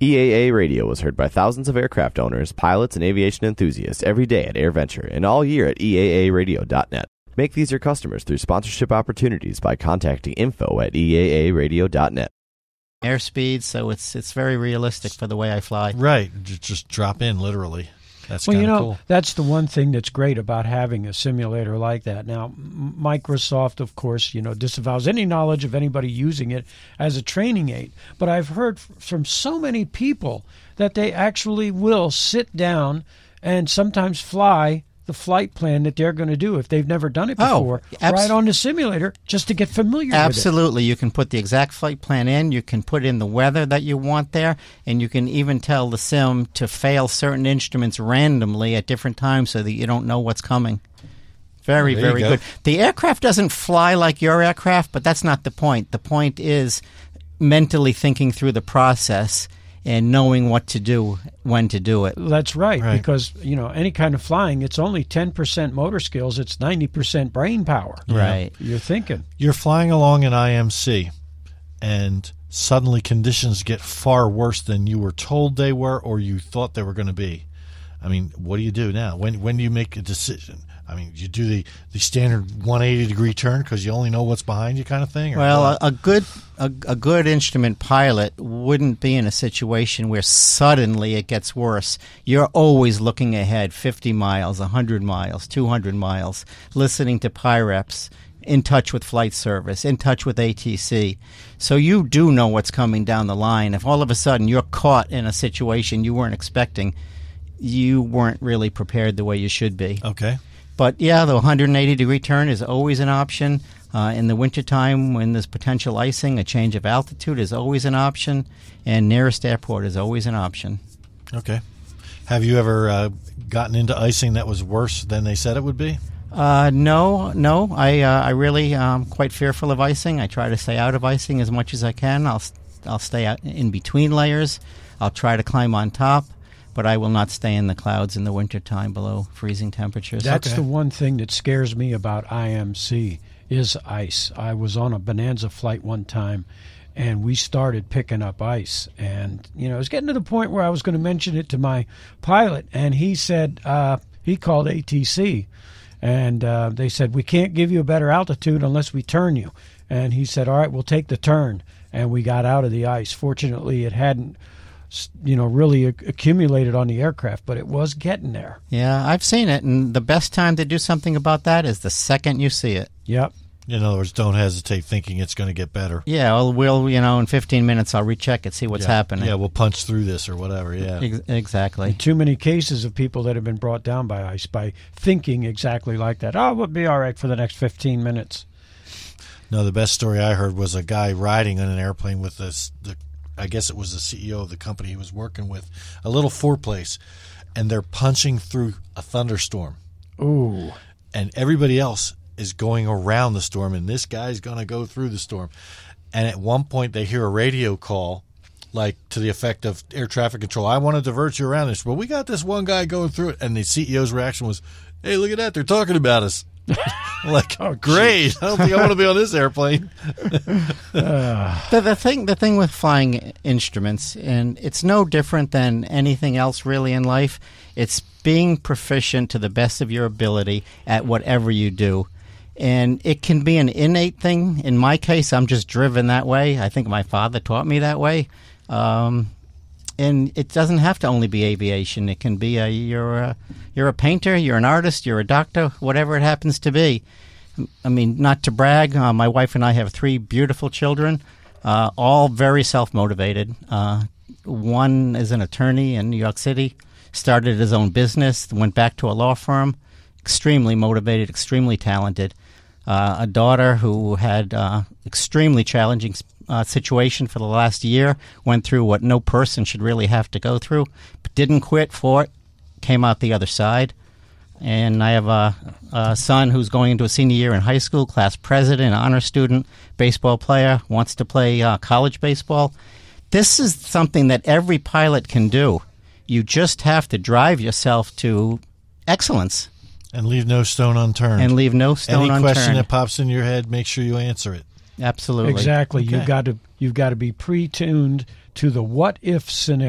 EAA Radio was heard by thousands of aircraft owners, pilots, and aviation enthusiasts every day at AirVenture and all year at EAAradio.net. Make these your customers through sponsorship opportunities by contacting info@EAAradio.net. Airspeed, so it's very realistic for the way I fly. Right, just drop in literally. That's well, kind of cool. That's the one thing that's great about having a simulator like that. Now, Microsoft, of course, disavows any knowledge of anybody using it as a training aid. But I've heard from so many people that they actually will sit down and sometimes fly the flight plan that they're going to do if they've never done it before, right on the simulator, just to get familiar with it. Absolutely. You can put the exact flight plan in. You can put in the weather that you want there, and you can even tell the sim to fail certain instruments randomly at different times so that you don't know what's coming. Very, very good. The aircraft doesn't fly like your aircraft, but that's not the point. The point is mentally thinking through the process and knowing what to do, when to do it. That's right. Because, any kind of flying, it's only 10% motor skills, it's 90% brain power. Right. You're thinking. You're flying along in IMC, and suddenly conditions get far worse than you were told they were or you thought they were going to be. I mean, what do you do now? When do you make a decision? I mean, you do the standard 180-degree turn because you only know what's behind you kind of thing? Well, a good instrument pilot wouldn't be in a situation where suddenly it gets worse. You're always looking ahead 50 miles, 100 miles, 200 miles, listening to PIREPs, in touch with flight service, in touch with ATC. So you do know what's coming down the line. If all of a sudden you're caught in a situation you weren't expecting, you weren't really prepared the way you should be. Okay. But, yeah, the 180-degree turn is always an option. In the wintertime, when there's potential icing, a change of altitude is always an option. And nearest airport is always an option. Okay. Have you ever gotten into icing that was worse than they said it would be? No. I really quite fearful of icing. I try to stay out of icing as much as I can. I'll stay out in between layers. I'll try to climb on top. But I will not stay in the clouds in the wintertime below freezing temperatures. That's the one thing that scares me about IMC is ice. I was on a Bonanza flight one time, and we started picking up ice. And, it was getting to the point where I was going to mention it to my pilot, and he said, he called ATC, and they said, we can't give you a better altitude unless we turn you. And he said, all right, we'll take the turn. And we got out of the ice. Fortunately, it hadn't really accumulated on the aircraft, but it was getting there. Yeah, I've seen it, and the best time to do something about that is the second you see it. Yep. In other words, don't hesitate thinking it's going to get better. Yeah, we'll in 15 minutes I'll recheck it, see what's happening. Yeah, we'll punch through this or whatever, yeah. Exactly. And too many cases of people that have been brought down by ice by thinking exactly like that. Oh, we'll be all right for the next 15 minutes. No, the best story I heard was a guy riding on an airplane with I guess it was the CEO of the company he was working with, a little four-place, and they're punching through a thunderstorm. Ooh. And everybody else is going around the storm, and this guy's going to go through the storm. And at one point, they hear a radio call, like to the effect of air traffic control, I want to divert you around this, but we got this one guy going through it. And the CEO's reaction was, hey, look at that, they're talking about us. Like, oh, great! I don't think I want to be on this airplane. The thing with flying instruments, and it's no different than anything else really in life. It's being proficient to the best of your ability at whatever you do, and it can be an innate thing. In my case, I'm just driven that way. I think my father taught me that way. And it doesn't have to only be aviation. It can be you're a painter, you're an artist, you're a doctor, whatever it happens to be. I mean, not to brag, my wife and I have 3 beautiful children, all very self-motivated. One is an attorney in New York City, started his own business, went back to a law firm, extremely motivated, extremely talented. A daughter who had extremely challenging situation for the last year, went through what no person should really have to go through, but didn't quit, fought, came out the other side. And I have a son who's going into a senior year in high school, class president, honor student, baseball player, wants to play college baseball. This is something that every pilot can do. You just have to drive yourself to excellence. And leave no stone unturned. Any question that pops in your head, make sure you answer it. Absolutely. Exactly. Okay. You've got to be pre-tuned to the what-if scenario.